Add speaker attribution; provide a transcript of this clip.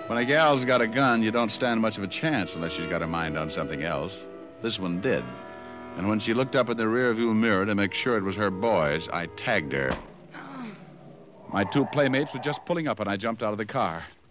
Speaker 1: When a gal's got a gun, you don't stand much of a chance unless she's got her mind on something else. This one did. And when she looked up in the rearview mirror to make sure it was her boys, I tagged her. My two playmates were just pulling up, and I jumped out of the car.